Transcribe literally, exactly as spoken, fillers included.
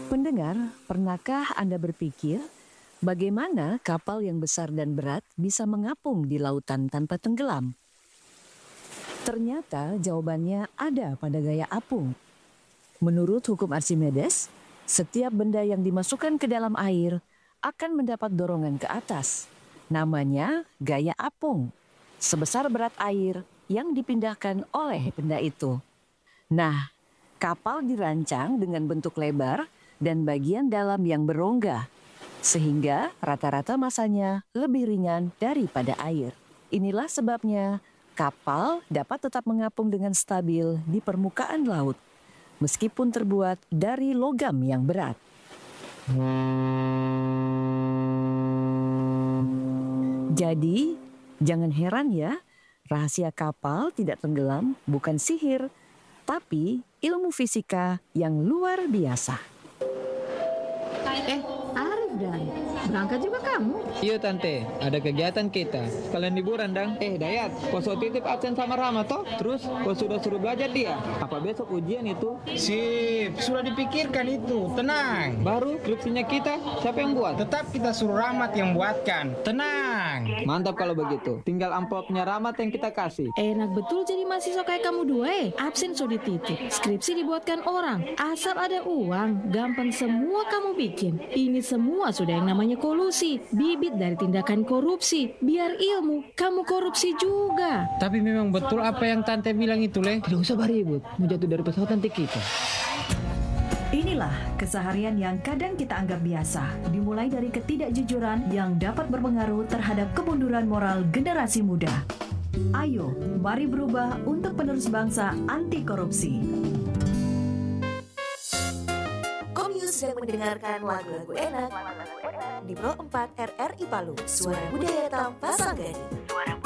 Pendengar, pernahkah Anda berpikir bagaimana kapal yang besar dan berat bisa mengapung di lautan tanpa tenggelam? Ternyata jawabannya ada pada gaya apung. Menurut hukum Archimedes, setiap benda yang dimasukkan ke dalam air akan mendapat dorongan ke atas. Namanya gaya apung, sebesar berat air yang dipindahkan oleh benda itu. Nah, kapal dirancang dengan bentuk lebar dan bagian dalam yang berongga, sehingga rata-rata masanya lebih ringan daripada air. Inilah sebabnya kapal dapat tetap mengapung dengan stabil di permukaan laut, meskipun terbuat dari logam yang berat. Jadi, jangan heran ya, rahasia kapal tidak tenggelam bukan sihir, tapi ilmu fisika yang luar biasa. Eh, Arif dan berangkat juga kamu? Iya tante, ada kegiatan kita. Sekalian liburan dang. Eh Dayat, kau so titip absen sama Rama toh? Terus kau sudah suruh belajar dia? Apa besok ujian itu? Sip, sudah dipikirkan itu, tenang. Baru skripsinya kita, siapa yang buat? Tetap kita suruh Rahmat yang buatkan, tenang. Mantap kalau begitu, tinggal amplopnya Rahmat yang kita kasih. Enak betul jadi mahasiswa kayak kamu dua eh. Absen so dititip, skripsi dibuatkan orang. Asal ada uang, gampang semua kamu bikin. Ini semua sudah yang namanya kolusi, bibit dari tindakan korupsi. Biar ilmu, kamu korupsi juga. Tapi memang betul apa yang tante bilang itu, Le. Tidak usah beribut, menjatuh dari pesawat nanti kita. Inilah keseharian yang kadang kita anggap biasa, dimulai dari ketidakjujuran yang dapat berpengaruh terhadap kemunduran moral generasi muda. Ayo, mari berubah untuk penerus bangsa anti korupsi. Sedang mendengarkan lagu-lagu enak di Pro empat R R I Palu, Suara Budaya Tanpa Sanggani.